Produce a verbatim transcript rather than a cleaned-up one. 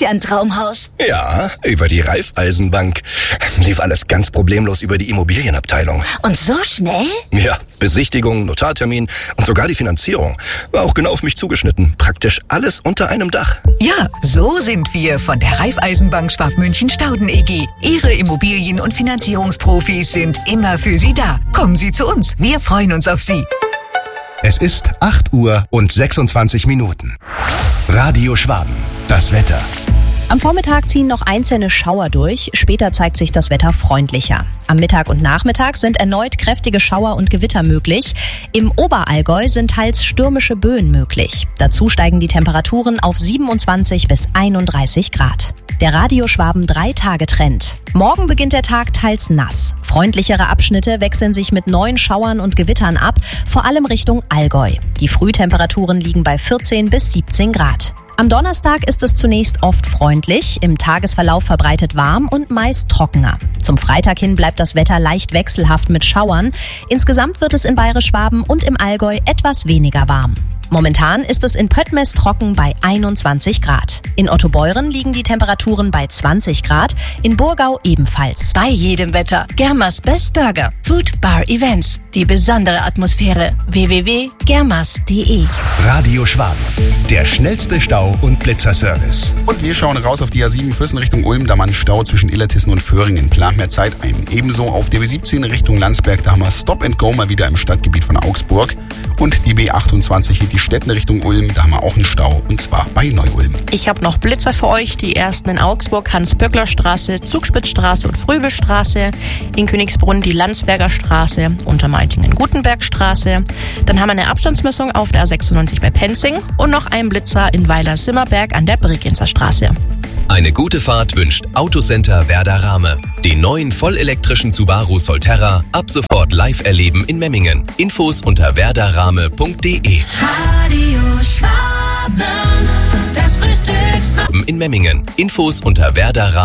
ja ein Traumhaus. Ja, über die Raiffeisenbank. Lief alles ganz problemlos über die Immobilienabteilung. Und so schnell? Ja, Besichtigung, Notartermin und sogar die Finanzierung. War auch genau auf mich zugeschnitten. Praktisch alles unter einem Dach. Ja, so sind wir von der Raiffeisenbank Schwabmünchen-Stauden E G. Ihre Immobilien- und Finanzierungsprofis sind immer für Sie da. Kommen Sie zu uns. Wir freuen uns auf Sie. Es ist acht Uhr und sechsundzwanzig Minuten. Radio Schwaben. Das Wetter. Am Vormittag ziehen noch einzelne Schauer durch, später zeigt sich das Wetter freundlicher. Am Mittag und Nachmittag sind erneut kräftige Schauer und Gewitter möglich. Im Oberallgäu sind teils stürmische Böen möglich. Dazu steigen die Temperaturen auf siebenundzwanzig bis einunddreißig Grad. Der Radio Schwaben drei Tage Trend. Morgen beginnt der Tag teils nass. Freundlichere Abschnitte wechseln sich mit neuen Schauern und Gewittern ab, vor allem Richtung Allgäu. Die Frühtemperaturen liegen bei vierzehn bis siebzehn Grad. Am Donnerstag ist es zunächst oft freundlich, im Tagesverlauf verbreitet warm und meist trockener. Zum Freitag hin bleibt das Wetter leicht wechselhaft mit Schauern. Insgesamt wird es in Bayerisch-Schwaben und im Allgäu etwas weniger warm. Momentan ist es in Pöttmes trocken bei einundzwanzig Grad. In Ottobeuren liegen die Temperaturen bei zwanzig Grad, in Burgau ebenfalls. Bei jedem Wetter. Germas Best Burger. Food Bar Events. Die besondere Atmosphäre. w w w punkt germas punkt d e. Radio Schwaben. Der schnellste Stau- und Blitzerservice. Und wir schauen raus auf die A sieben Füssen Richtung Ulm. Da man Stau zwischen Illertissen und Föhringen. Plant mehr Zeit ein. Ebenso auf der B siebzehn Richtung Landsberg. Da haben wir Stop and Go mal wieder im Stadtgebiet von Augsburg. Und die B achtundzwanzig geht die Städten Richtung Ulm. Da haben wir auch einen Stau. Und zwar bei Neu-Ulm. Ich habe noch Blitzer für euch. Die ersten in Augsburg, Hans-Böckler-Straße, Zugspitzstraße und Fröbelstraße. In Königsbrunn die Landsberger Straße, Untermeitingen Gutenbergstraße. Dann haben wir eine Abstandsmessung auf der A sechsundneunzig bei Penzing und noch einen Blitzer in Weiler-Simmerberg an der Bregenzer Straße. Eine gute Fahrt wünscht Autocenter Werder Rahme. Den neuen vollelektrischen Subaru Solterra ab sofort live erleben in Memmingen. Infos unter werderrahme punkt d e. Radio Schwaben, das Frühstücksradio. In Memmingen. Infos unter werderrahme.